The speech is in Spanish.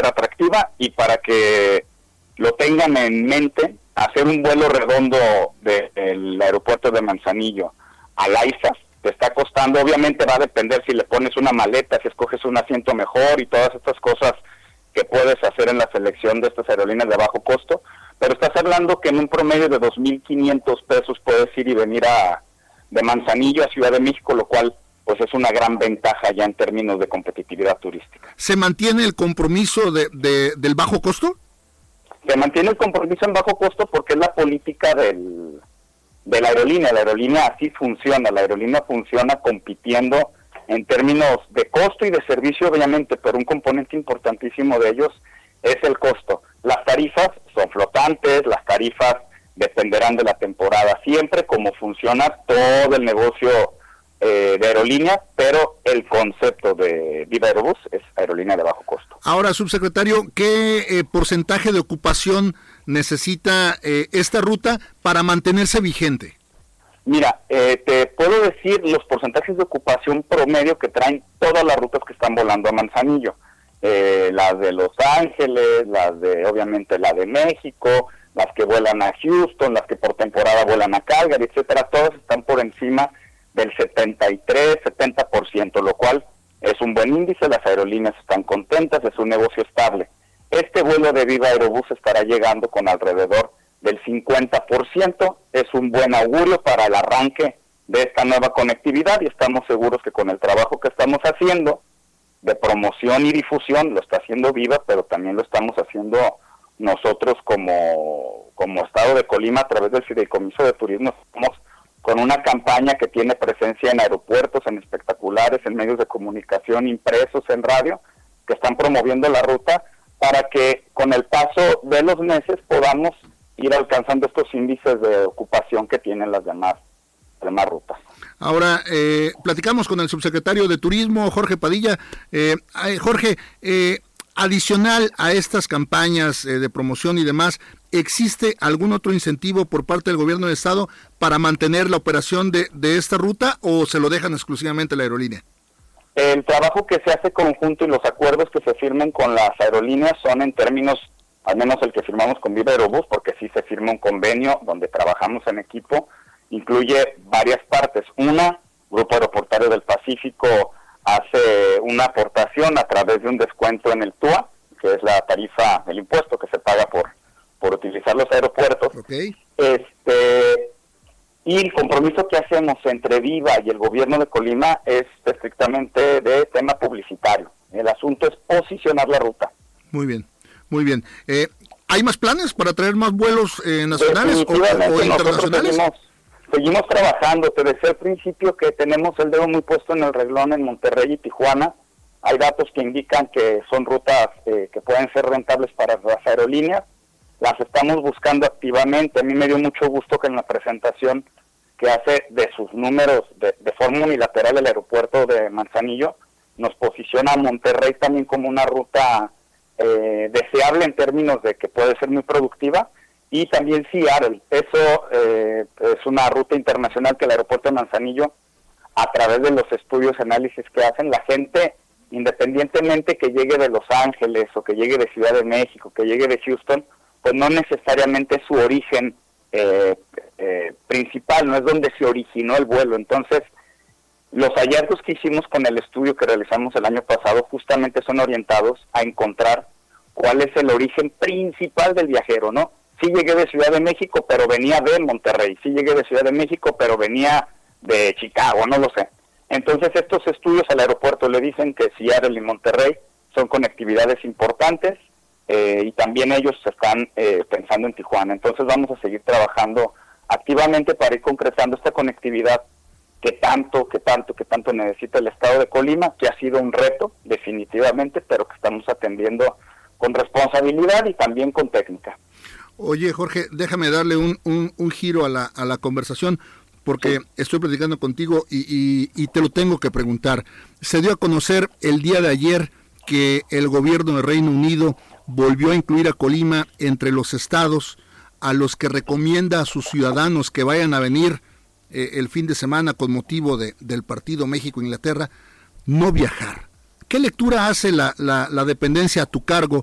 súper atractiva, y para que lo tengan en mente, hacer un vuelo redondo del aeropuerto de Manzanillo al AIFA te está costando, obviamente va a depender si le pones una maleta, si escoges un asiento mejor y todas estas cosas que puedes hacer en la selección de estas aerolíneas de bajo costo, pero estás hablando que en un promedio de 2,500 pesos puedes ir y venir de Manzanillo a Ciudad de México, lo cual pues es una gran ventaja ya en términos de competitividad turística. ¿Se mantiene el compromiso del bajo costo? Se mantiene el compromiso en bajo costo porque es la política de la aerolínea. La aerolínea así funciona, la aerolínea funciona compitiendo en términos de costo y de servicio, obviamente, pero un componente importantísimo de ellos es el costo. Las tarifas son flotantes, las tarifas dependerán de la temporada, siempre como funciona todo el negocio de aerolínea, pero el concepto de Viva Aerobús es aerolínea de bajo costo. Ahora, subsecretario, ¿qué porcentaje de ocupación necesita esta ruta para mantenerse vigente? Mira, te puedo decir los porcentajes de ocupación promedio que traen todas las rutas que están volando a Manzanillo. Las de Los Ángeles, obviamente la de México, las que vuelan a Houston, las que por temporada vuelan a Calgary, etcétera, todas están por encima del 73-70%, lo cual es un buen índice, las aerolíneas están contentas, es un negocio estable. Este vuelo de Viva Aerobús estará llegando con alrededor del 50%, es un buen augurio para el arranque de esta nueva conectividad y estamos seguros que con el trabajo que estamos haciendo de promoción y difusión, lo está haciendo Viva, pero también lo estamos haciendo nosotros como Estado de Colima a través del Fideicomiso de Turismo. Estamos con una campaña que tiene presencia en aeropuertos, en espectaculares, en medios de comunicación impresos, en radio, que están promoviendo la ruta para que con el paso de los meses podamos ir alcanzando estos índices de ocupación que tienen las demás rutas. Ahora, platicamos con el subsecretario de Turismo, Jorge Padilla. Jorge, adicional a estas campañas de promoción y demás, ¿existe algún otro incentivo por parte del gobierno del estado para mantener la operación de esta ruta o se lo dejan exclusivamente a la aerolínea? El trabajo que se hace conjunto y los acuerdos que se firmen con las aerolíneas son en términos, al menos el que firmamos con Viva Aerobús, porque sí se firma un convenio donde trabajamos en equipo, incluye varias partes. Una, Grupo Aeroportuario del Pacífico hace una aportación a través de un descuento en el TUA, que es la tarifa, el impuesto que se paga por utilizar los aeropuertos. Okay. Y el compromiso que hacemos entre Viva y el gobierno de Colima es estrictamente de tema publicitario. El asunto es posicionar la ruta. Muy bien, muy bien. ¿Hay más planes para traer más vuelos nacionales o internacionales? Seguimos trabajando. Te decía al principio que tenemos el dedo muy puesto en el renglón en Monterrey y Tijuana. Hay datos que indican que son rutas que pueden ser rentables para las aerolíneas. Las estamos buscando activamente. A mí me dio mucho gusto que en la presentación que hace de sus números de forma unilateral el aeropuerto de Manzanillo, nos posiciona a Monterrey también como una ruta deseable en términos de que puede ser muy productiva, y también Seattle. Eso es una ruta internacional que el aeropuerto de Manzanillo, a través de los estudios y análisis que hacen, la gente, independientemente que llegue de Los Ángeles o que llegue de Ciudad de México, que llegue de Houston, pues no necesariamente es su origen principal, no es donde se originó el vuelo. Entonces, los hallazgos que hicimos con el estudio que realizamos el año pasado justamente son orientados a encontrar cuál es el origen principal del viajero, ¿no? Sí llegué de Ciudad de México, pero venía de Monterrey. Sí llegué de Ciudad de México, pero venía de Chicago, no lo sé. Entonces, estos estudios al aeropuerto le dicen que Seattle y Monterrey son conectividades importantes, y también ellos están pensando en Tijuana. Entonces vamos a seguir trabajando activamente para ir concretando esta conectividad que tanto necesita el estado de Colima, que ha sido un reto definitivamente, pero que estamos atendiendo con responsabilidad y también con técnica. Oye, Jorge, déjame darle un giro a la conversación, porque sí, estoy platicando contigo y te lo tengo que preguntar. Se dio a conocer el día de ayer que el gobierno de Reino Unido volvió a incluir a Colima entre los estados a los que recomienda a sus ciudadanos que vayan a venir el fin de semana con motivo del partido México-Inglaterra, no viajar. ¿Qué lectura hace la dependencia a tu cargo